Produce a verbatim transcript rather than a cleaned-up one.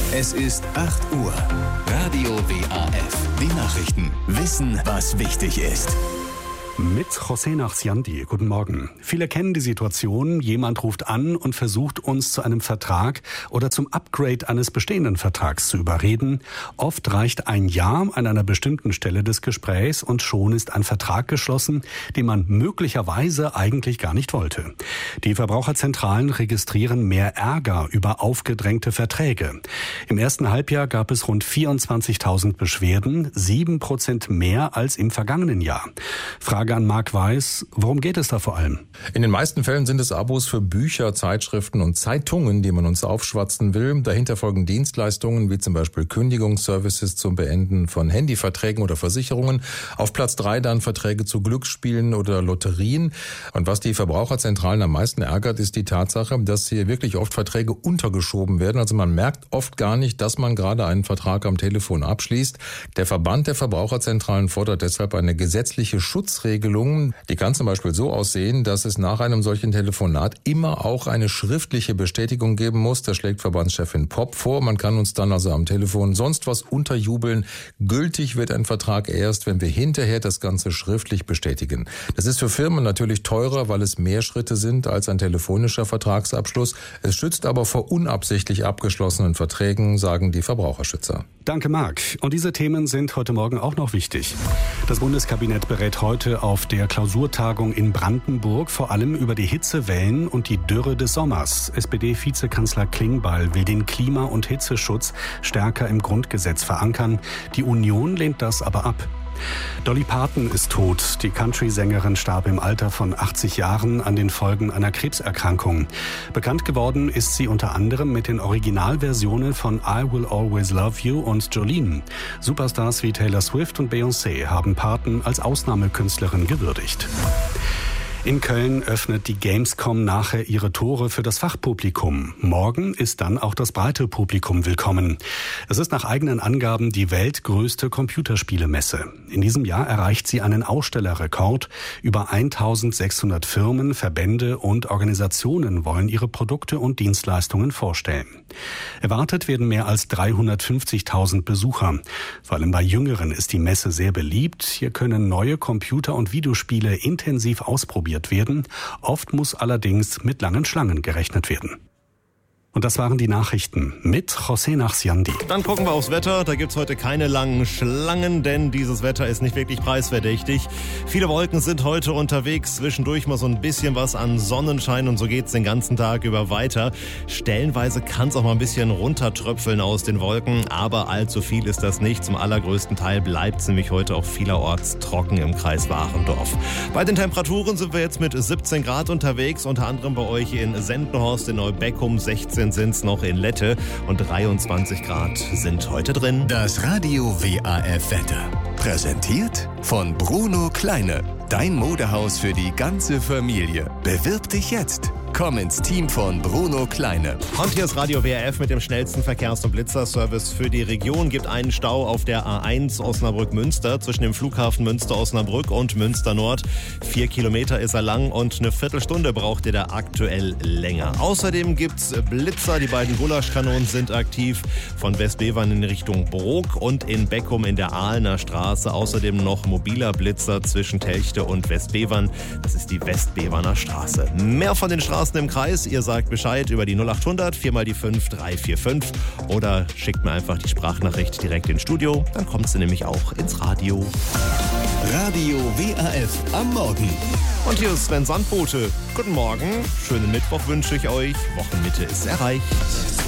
Es ist acht Uhr. Radio W A F. Die Nachrichten. Wissen, was wichtig ist. Mit José Nachsiandi. Guten Morgen. Viele kennen die Situation, jemand ruft an und versucht uns zu einem Vertrag oder zum Upgrade eines bestehenden Vertrags zu überreden. Oft reicht ein Ja an einer bestimmten Stelle des Gesprächs und schon ist ein Vertrag geschlossen, den man möglicherweise eigentlich gar nicht wollte. Die Verbraucherzentralen registrieren mehr Ärger über aufgedrängte Verträge. Im ersten Halbjahr gab es rund vierundzwanzigtausend Beschwerden, sieben Prozent mehr als im vergangenen Jahr. Frage an Marc Weiß, worum geht es da vor allem? In den meisten Fällen sind es Abos für Bücher, Zeitschriften und Zeitungen, die man uns aufschwatzen will. Dahinter folgen Dienstleistungen wie zum Beispiel Kündigungsservices zum Beenden von Handyverträgen oder Versicherungen. Auf Platz drei dann Verträge zu Glücksspielen oder Lotterien. Und was die Verbraucherzentralen am meisten ärgert, ist die Tatsache, dass hier wirklich oft Verträge untergeschoben werden. Also man merkt oft gar nicht, dass man gerade einen Vertrag am Telefon abschließt. Der Verband der Verbraucherzentralen fordert deshalb eine gesetzliche Schutzregelung. Die kann zum Beispiel so aussehen, dass es nach einem solchen Telefonat immer auch eine schriftliche Bestätigung geben muss. Das schlägt Verbandschefin Popp vor. Man kann uns dann also am Telefon sonst was unterjubeln. Gültig wird ein Vertrag erst, wenn wir hinterher das Ganze schriftlich bestätigen. Das ist für Firmen natürlich teurer, weil es mehr Schritte sind als ein telefonischer Vertragsabschluss. Es schützt aber vor unabsichtlich abgeschlossenen Verträgen, sagen die Verbraucherschützer. Danke, Marc. Und diese Themen sind heute Morgen auch noch wichtig. Das Bundeskabinett berät heute auf der Klausurtagung in Brandenburg vor allem über die Hitzewellen und die Dürre des Sommers. S P D-Vizekanzler Klingbeil will den Klima- und Hitzeschutz stärker im Grundgesetz verankern. Die Union lehnt das aber ab. Dolly Parton ist tot. Die Country-Sängerin starb im Alter von achtzig Jahren an den Folgen einer Krebserkrankung. Bekannt geworden ist sie unter anderem mit den Originalversionen von I Will Always Love You und Jolene. Superstars wie Taylor Swift und Beyoncé haben Parton als Ausnahmekünstlerin gewürdigt. In Köln öffnet die Gamescom nachher ihre Tore für das Fachpublikum. Morgen ist dann auch das breite Publikum willkommen. Es ist nach eigenen Angaben die weltgrößte Computerspielemesse. In diesem Jahr erreicht sie einen Ausstellerrekord. Über eintausendsechshundert Firmen, Verbände und Organisationen wollen ihre Produkte und Dienstleistungen vorstellen. Erwartet werden mehr als dreihundertfünfzigtausend Besucher. Vor allem bei Jüngeren ist die Messe sehr beliebt. Hier können neue Computer- und Videospiele intensiv ausprobiert werden. Oft muss allerdings mit langen Schlangen gerechnet werden. Und das waren die Nachrichten mit José Nachsiandi. Dann gucken wir aufs Wetter. Da gibt's heute keine langen Schlangen, denn dieses Wetter ist nicht wirklich preisverdächtig. Viele Wolken sind heute unterwegs. Zwischendurch mal so ein bisschen was an Sonnenschein und so geht's den ganzen Tag über weiter. Stellenweise kann's auch mal ein bisschen runtertröpfeln aus den Wolken, aber allzu viel ist das nicht. Zum allergrößten Teil bleibt's nämlich heute auch vielerorts trocken im Kreis Warendorf. Bei den Temperaturen sind wir jetzt mit siebzehn Grad unterwegs, unter anderem bei euch in Sendenhorst, in Neubeckum, sechzehn sind es noch in Lette und dreiundzwanzig Grad sind heute drin. Das Radio W A F Wetter. Präsentiert von Bruno Kleine. Dein Modehaus für die ganze Familie. Bewirb dich jetzt. Komm ins Team von Bruno Kleine. Und hier ist Radio W A F mit dem schnellsten Verkehrs- und Blitzerservice für die Region. Gibt einen Stau auf der A eins Osnabrück-Münster zwischen dem Flughafen Münster-Osnabrück und Münster-Nord. Vier Kilometer ist er lang und eine Viertelstunde braucht ihr da aktuell länger. Außerdem gibt's Blitzer. Die beiden Gulaschkanonen sind aktiv von Westbevern in Richtung Brok und in Beckum in der Ahlener Straße. Außerdem noch mobiler Blitzer zwischen Telchte und Westbevern. Das ist die Westbeverner Straße. Mehr von den Straßen im Kreis. Ihr sagt Bescheid über die null acht hundert, vier mal die fünf, drei vier fünf oder schickt mir einfach die Sprachnachricht direkt ins Studio. Dann kommt sie nämlich auch ins Radio. Radio W A F am Morgen. Und hier ist Sven Sandbote. Guten Morgen. Schönen Mittwoch wünsche ich euch. Wochenmitte ist erreicht.